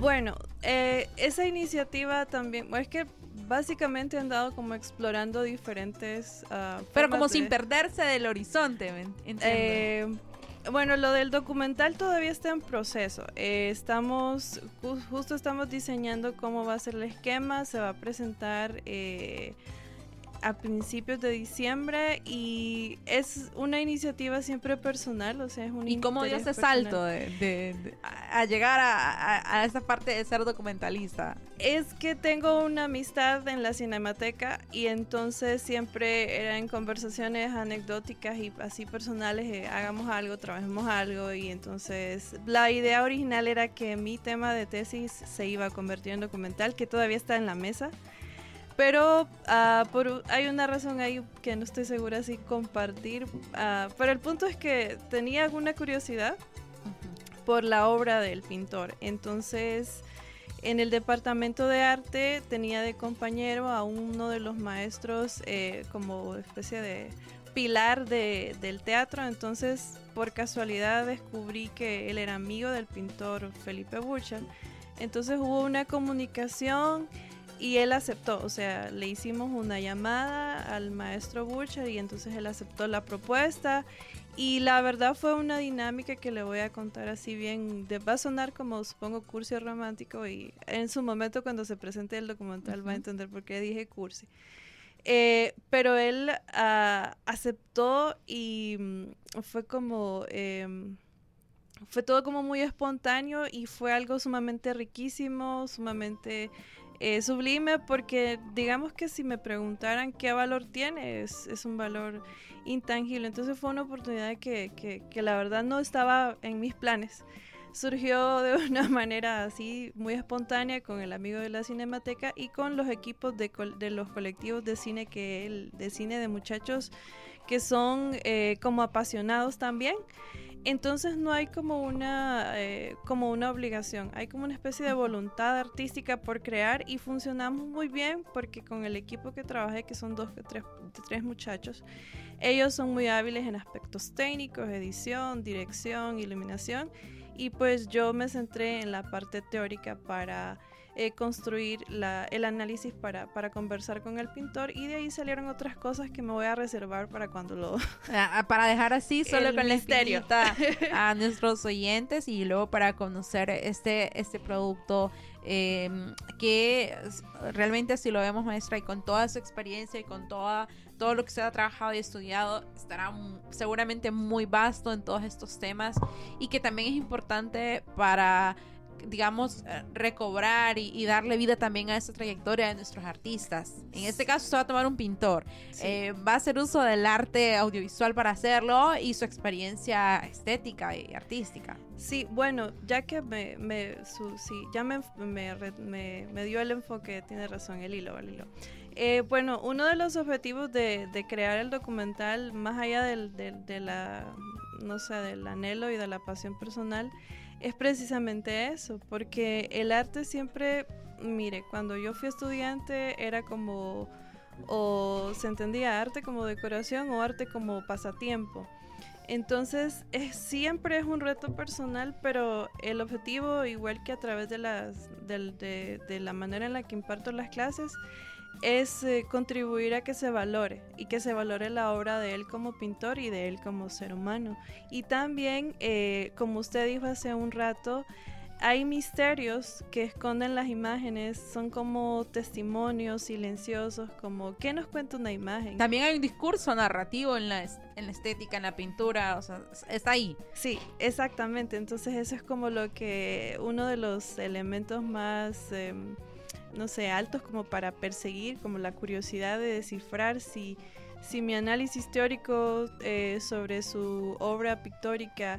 Bueno, esa iniciativa también, bueno, es que básicamente han dado como explorando diferentes Pero como formas sin perderse del horizonte, entiendo. Bueno, lo del documental todavía está en proceso. Justo estamos diseñando cómo va a ser el esquema. Se va a presentar a principios de diciembre y es una iniciativa siempre personal, o sea, es un ¿Y cómo dio ese salto a llegar a esa parte de ser documentalista? Es que tengo una amistad en la Cinemateca y entonces siempre eran conversaciones anecdóticas y así personales, hagamos algo, trabajemos algo, y entonces la idea original era que mi tema de tesis se iba a convertir en documental, que todavía está en la mesa. Pero hay una razón ahí que no estoy segura si compartir. Pero el punto es que tenía alguna curiosidad por la obra del pintor. Entonces, en el departamento de arte tenía de compañero a uno de los maestros como especie de pilar del teatro. Entonces, por casualidad descubrí que él era amigo del pintor Felipe Burchard. Entonces hubo una comunicación y él aceptó, o sea, le hicimos una llamada al maestro Burchard y entonces él aceptó la propuesta, y la verdad fue una dinámica que le voy a contar así bien, va a sonar como supongo cursi romántico, y en su momento cuando se presente el documental va a entender por qué dije cursi. Pero él aceptó y fue como... fue todo como muy espontáneo y fue algo sumamente riquísimo, sumamente sublime, porque digamos que si me preguntaran qué valor tiene, es un valor intangible. Entonces fue una oportunidad que la verdad no estaba en mis planes. Surgió de una manera así muy espontánea con el amigo de la Cinemateca y con los equipos de los colectivos de cine de cine de muchachos que son como apasionados también. Entonces no hay como una obligación, hay como una especie de voluntad artística por crear, y funcionamos muy bien porque con el equipo que trabajé, que son tres muchachos, ellos son muy hábiles en aspectos técnicos, edición, dirección, iluminación, y pues yo me centré en la parte teórica para construir el análisis para conversar con el pintor, y de ahí salieron otras cosas que me voy a reservar para cuando lo... Para dejar así solo el con misterio la espinita a nuestros oyentes, y luego para conocer este producto que realmente, si lo vemos, maestra, y con toda su experiencia y con todo lo que se ha trabajado y estudiado, estará seguramente muy vasto en todos estos temas, y que también es importante para, digamos, recobrar y darle vida también a esa trayectoria de nuestros artistas. En este caso se va a tomar un pintor, sí. Va a hacer uso del arte audiovisual para hacerlo y su experiencia estética y artística. Sí, bueno, ya que ya me dio el enfoque, tiene razón, el hilo. Bueno, uno de los objetivos de crear el documental, más allá del anhelo y de la pasión personal, es precisamente eso, porque el arte siempre, mire, cuando yo fui estudiante era como, o se entendía arte como decoración o arte como pasatiempo. Entonces siempre es un reto personal, pero el objetivo, igual que a través de la manera en la que imparto las clases, es contribuir a que se valore, y que se valore la obra de él como pintor y de él como ser humano. Y también, como usted dijo hace un rato, hay misterios que esconden las imágenes, son como testimonios silenciosos, como ¿qué nos cuenta una imagen? También hay un discurso narrativo en la estética, en la pintura, o sea, está ahí. Sí, exactamente. Entonces eso es como uno de los elementos más altos como para perseguir, como la curiosidad de descifrar si mi análisis teórico sobre su obra pictórica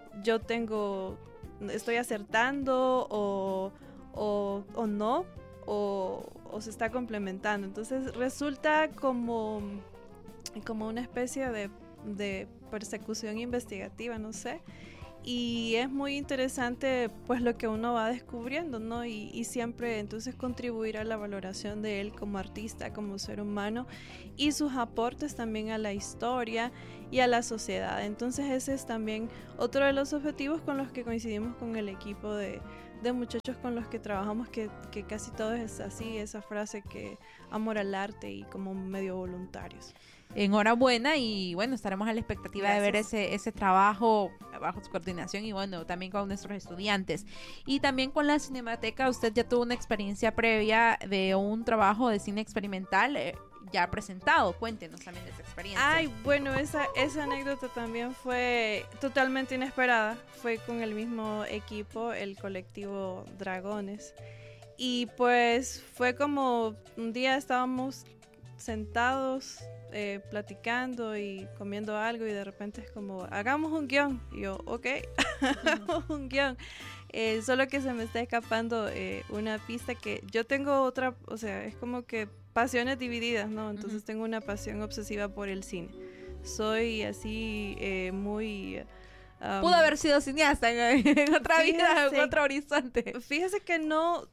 estoy acertando o no, o se está complementando. Entonces resulta como una especie de persecución investigativa, no sé. Y es muy interesante pues lo que uno va descubriendo, ¿no? Y siempre entonces contribuir a la valoración de él como artista, como ser humano, y sus aportes también a la historia y a la sociedad. Entonces ese es también otro de los objetivos con los que coincidimos con el equipo de de muchachos con los que trabajamos que casi todo es así, esa frase que amor al arte y como medio voluntarios. Enhorabuena y bueno, estaremos a la expectativa de ver Gracias. ese trabajo bajo su coordinación y bueno, también con nuestros estudiantes. Y también con la Cinemateca, usted ya tuvo una experiencia previa de un trabajo de cine experimental ya presentado. Cuéntenos también de esa experiencia. Ay, bueno, esa anécdota también fue totalmente inesperada. Fue con el mismo equipo, el colectivo Dragones. Y pues fue como un día estábamos sentados platicando y comiendo algo y de repente es como, hagamos un guión. Y yo, ok, hagamos un guión. Solo que se me está escapando una pista que yo tengo otra, o sea, es como que pasiones divididas, ¿no? Entonces tengo una pasión obsesiva por el cine. Soy así muy... Pudo haber sido cineasta en otra vida, en otro horizonte. Fíjese que no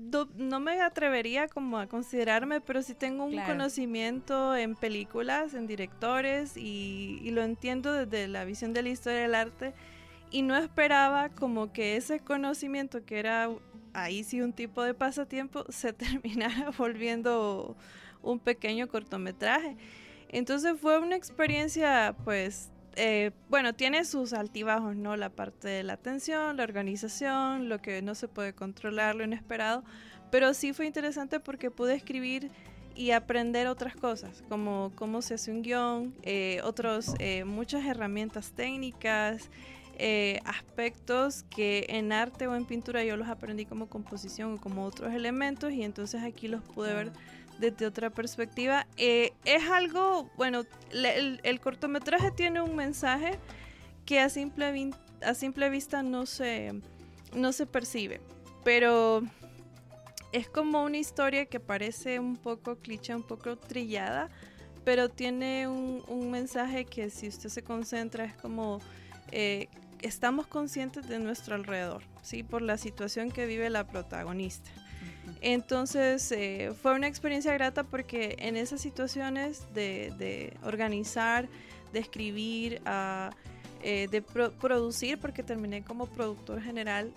me atrevería como a considerarme, pero sí tengo un conocimiento en películas, en directores y lo entiendo desde la visión de la historia del arte y no esperaba como que ese conocimiento que era ahí sí un tipo de pasatiempo se terminara volviendo un pequeño cortometraje. Entonces fue una experiencia pues bueno, tiene sus altibajos, ¿no? La parte de la atención, la organización, lo que no se puede controlar, lo inesperado, pero sí fue interesante porque pude escribir y aprender otras cosas, como cómo se hace un guión, muchas herramientas técnicas, aspectos que en arte o en pintura yo los aprendí como composición o como otros elementos y entonces aquí los pude ver desde otra perspectiva. Es algo, bueno, el cortometraje tiene un mensaje que a simple vista no se percibe, pero es como una historia que parece un poco cliché, un poco trillada, pero tiene un mensaje que si usted se concentra es como estamos conscientes de nuestro alrededor, ¿sí? Por la situación que vive la protagonista. Entonces fue una experiencia grata porque en esas situaciones de organizar, de escribir, de producir, porque terminé como productor general,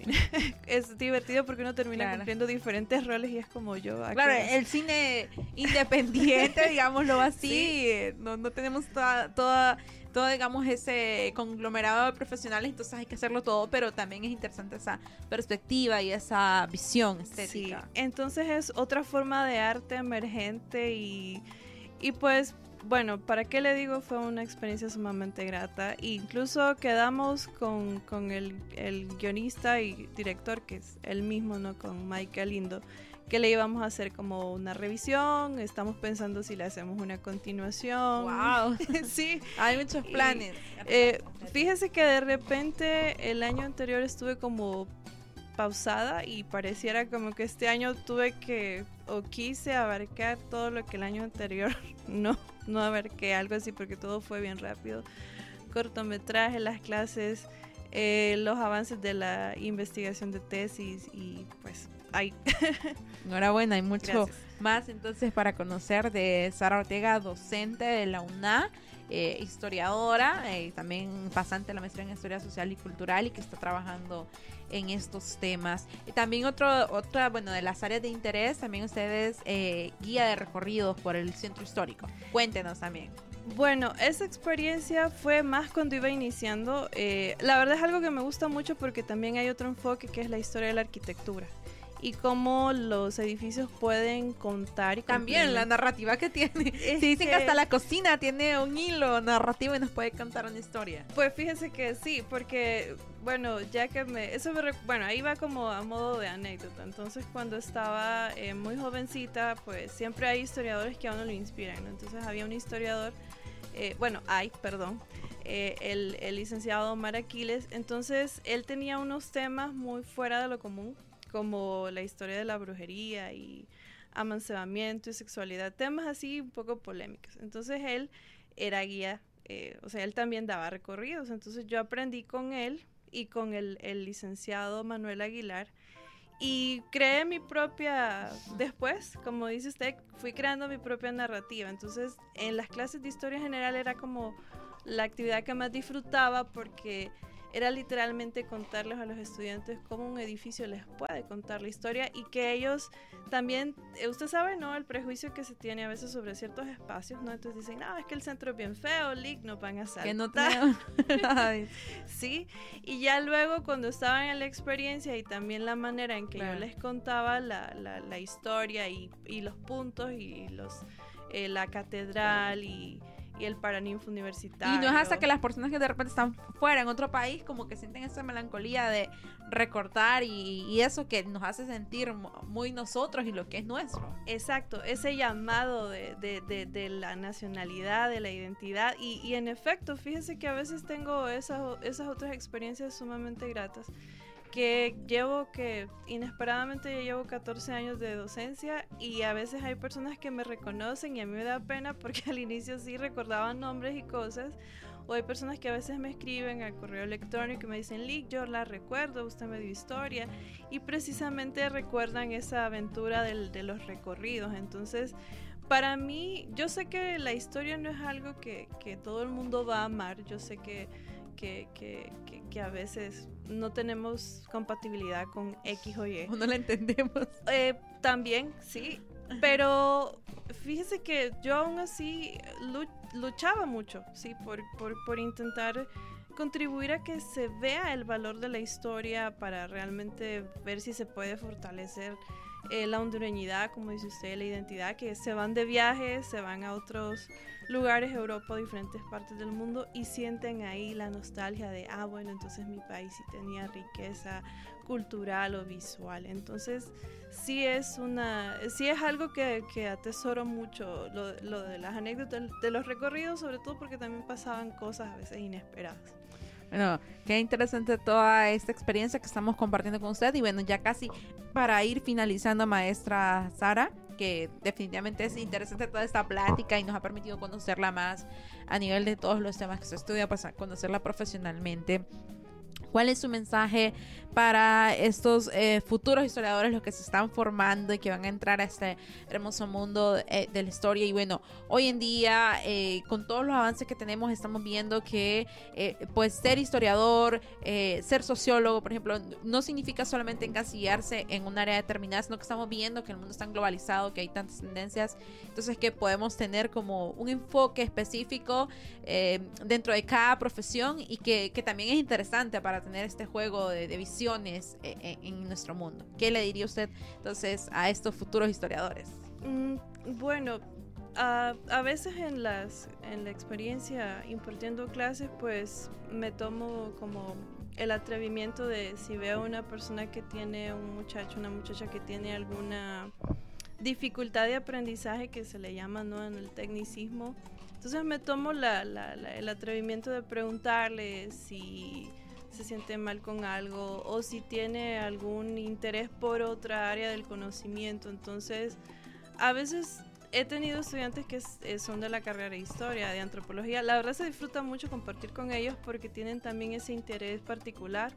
es divertido porque uno termina cumpliendo diferentes roles y es como yo. Claro, el cine independiente, digámoslo así, ¿sí? No tenemos todo, digamos, ese conglomerado de profesionales, entonces hay que hacerlo todo, pero también es interesante esa perspectiva y esa visión estética. Sí, entonces es otra forma de arte emergente y pues, bueno, ¿para qué le digo? Fue una experiencia sumamente grata. Incluso quedamos con el guionista y director, que es el mismo, ¿no? Con Mike Galindo, que le íbamos a hacer como una revisión. Estamos pensando si le hacemos una continuación. ¡Wow! Sí. Hay muchos planes. Fíjese que de repente el año anterior estuve como pausada y pareciera como que este año quise abarcar todo lo que el año anterior no abarqué, algo así, porque todo fue bien rápido. Cortometraje, las clases, los avances de la investigación de tesis y pues ahí. Enhorabuena, hay mucho Gracias. más entonces para conocer de Sara Ortega, docente de la UNA, historiadora, también pasante de la maestría en Historia Social y Cultural y que está trabajando en estos temas. También otra, bueno, de las áreas de interés, también ustedes guía de recorridos por el centro histórico. Cuéntenos también. Bueno, esa experiencia fue más cuando iba iniciando. La verdad es algo que me gusta mucho porque también hay otro enfoque que es la historia de la arquitectura y cómo los edificios pueden contar y también la narrativa que tiene. Sí, dicen que hasta la cocina tiene un hilo narrativo y nos puede contar una historia. Pues fíjense que sí, porque bueno, ya que bueno, ahí va como a modo de anécdota. Entonces cuando estaba muy jovencita, pues siempre hay historiadores que a uno lo inspiran, ¿no? Entonces había un historiador, el licenciado Omar Aquiles. Entonces él tenía unos temas muy fuera de lo común, como la historia de la brujería y amancebamiento y sexualidad, temas así un poco polémicos. Entonces él era guía, o sea, él también daba recorridos. Entonces yo aprendí con él y con el licenciado Manuel Aguilar y creé mi propia, después, como dice usted, fui creando mi propia narrativa. Entonces en las clases de historia general era como la actividad que más disfrutaba porque era literalmente contarles a los estudiantes cómo un edificio les puede contar la historia y que ellos también, usted sabe, ¿no? El prejuicio que se tiene a veces sobre ciertos espacios, ¿no? Entonces dicen, no, es que el centro es bien feo, Lick, nos van a asaltar. Que no Sí, y ya luego cuando estaban en la experiencia y también la manera en que yo les contaba la historia y los puntos y la catedral y el Paraninfo universitario. Y no es hasta que las personas que de repente están fuera en otro país como que sienten esa melancolía de recordar y eso que nos hace sentir muy nosotros y lo que es nuestro. Exacto, ese llamado de la nacionalidad, de la identidad y en efecto, fíjese que a veces tengo esas otras experiencias sumamente gratas que inesperadamente ya llevo 14 años de docencia y a veces hay personas que me reconocen y a mí me da pena porque al inicio sí recordaban nombres y cosas, o hay personas que a veces me escriben al correo electrónico y me dicen, Lick, yo la recuerdo, usted me dio historia, y precisamente recuerdan esa aventura de los recorridos. Entonces, para mí, yo sé que la historia no es algo que todo el mundo va a amar, yo sé que a veces no tenemos compatibilidad con X o Y. O no la entendemos. También, sí. Pero fíjese que yo aún así luchaba mucho, sí, por intentar contribuir a que se vea el valor de la historia para realmente ver si se puede fortalecer la hondureñidad, como dice usted, la identidad, que se van de viaje, se van a otros lugares, Europa, diferentes partes del mundo y sienten ahí la nostalgia de, bueno, entonces mi país sí tenía riqueza cultural o visual. Entonces sí es algo que atesoro mucho, lo de las anécdotas, de los recorridos, sobre todo porque también pasaban cosas a veces inesperadas. Bueno, qué interesante toda esta experiencia que estamos compartiendo con usted. Y bueno, ya casi para ir finalizando, maestra Sara, que definitivamente es interesante toda esta plática y nos ha permitido conocerla más a nivel de todos los temas que se estudia, pues a conocerla profesionalmente. ¿Cuál es su mensaje para estos futuros historiadores, los que se están formando y que van a entrar a este hermoso mundo de la historia? Y bueno, hoy en día, con todos los avances que tenemos, estamos viendo que pues ser historiador, ser sociólogo, por ejemplo, no significa solamente encasillarse en un área determinada, sino que estamos viendo que el mundo es tan globalizado, que hay tantas tendencias, entonces que podemos tener como un enfoque específico dentro de cada profesión y que también es interesante para tener este juego de visiones en nuestro mundo. ¿Qué le diría usted entonces a estos futuros historiadores? Bueno, a veces en la experiencia impartiendo clases, pues me tomo como el atrevimiento de si veo una persona que tiene una muchacha que tiene alguna dificultad de aprendizaje que se le llama, ¿no?, en el tecnicismo. Entonces me tomo el atrevimiento de preguntarle si se siente mal con algo o si tiene algún interés por otra área del conocimiento. Entonces, a veces he tenido estudiantes que son de la carrera de historia, de antropología. La verdad se disfruta mucho compartir con ellos porque tienen también ese interés particular.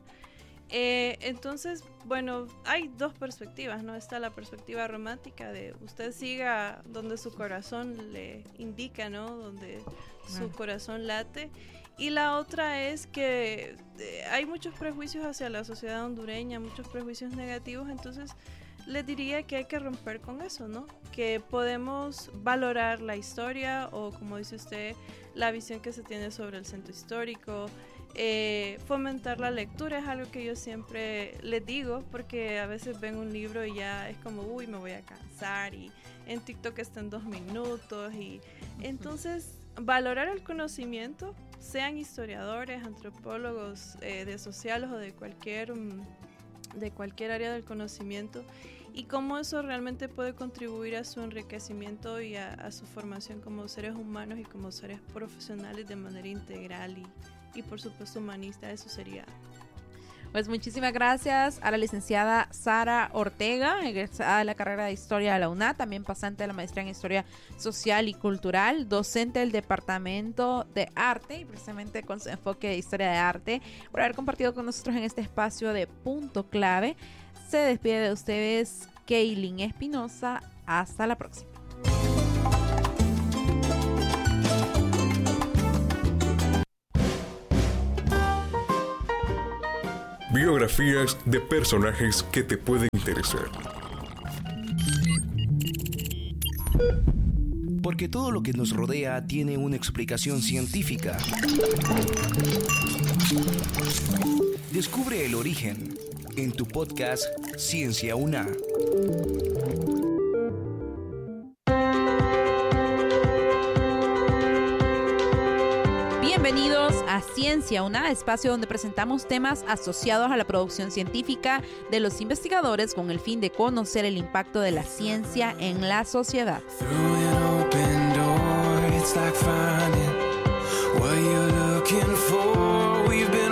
Entonces, bueno, hay dos perspectivas, ¿no? Está la perspectiva romántica de usted siga donde su corazón le indica, ¿no? Donde su corazón late. Y la otra es que hay muchos prejuicios hacia la sociedad hondureña, muchos prejuicios negativos, entonces les diría que hay que romper con eso, ¿no? Que podemos valorar la historia o, como dice usted, la visión que se tiene sobre el centro histórico. Fomentar la lectura es algo que yo siempre les digo, porque a veces ven un libro y ya es como, uy, me voy a cansar, y en TikTok está en 2 minutos, y entonces valorar el conocimiento, sean historiadores, antropólogos, de sociales o de cualquier área del conocimiento, y cómo eso realmente puede contribuir a su enriquecimiento y a su formación como seres humanos y como seres profesionales de manera integral y por supuesto humanista. Eso sería. Pues muchísimas gracias a la licenciada Sara Ortega, egresada de la carrera de Historia de la UNAD, también pasante de la maestría en Historia Social y Cultural, docente del Departamento de Arte y precisamente con su enfoque de Historia de Arte, por haber compartido con nosotros en este espacio de Punto Clave. Se despide de ustedes Kaylin Espinosa. Hasta la próxima. Biografías de personajes que te pueden interesar. Porque todo lo que nos rodea tiene una explicación científica. Descubre el origen en tu podcast Ciencia UNA. Bienvenidos a Ciencia UNA, espacio donde presentamos temas asociados a la producción científica de los investigadores con el fin de conocer el impacto de la ciencia en la sociedad.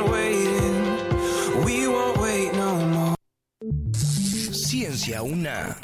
Ciencia UNA.